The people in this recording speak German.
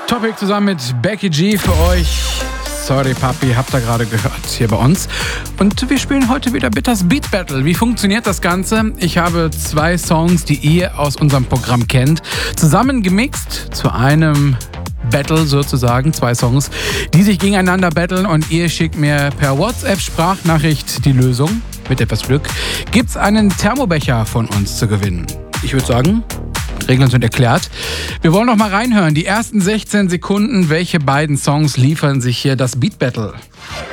Topic zusammen mit Becky G für euch. Sorry Papi, habt ihr gerade gehört hier bei uns. Und wir spielen heute wieder Bitters Beat Battle. Wie funktioniert das Ganze? Ich habe 2 Songs, die ihr aus unserem Programm kennt, zusammen gemixt zu einem Battle sozusagen, 2 Songs, die sich gegeneinander battlen und ihr schickt mir per WhatsApp-Sprachnachricht die Lösung. Mit etwas Glück gibt's einen Thermobecher von uns zu gewinnen. Ich würde sagen, Regeln sind erklärt. Wir wollen noch mal reinhören. Die ersten 16 Sekunden, welche beiden Songs liefern sich hier das Beat Battle?